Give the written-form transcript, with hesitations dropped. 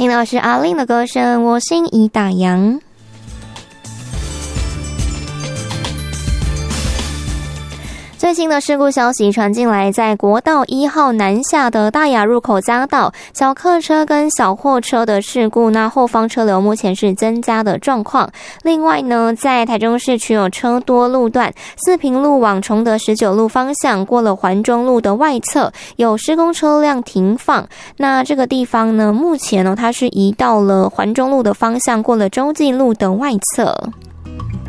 听到是阿令的歌声，我心已打烊。最新的事故消息传进来，在国道1号南下的大雅入口匝道，小客车跟小货车的事故，那后方车流目前是增加的状况。另外呢，在台中市区有车多路段，四平路往崇德19路方向，过了环中路的外侧有施工车辆停放。那这个地方呢，目前呢它是移到了环中路的方向，过了洲际路的外侧。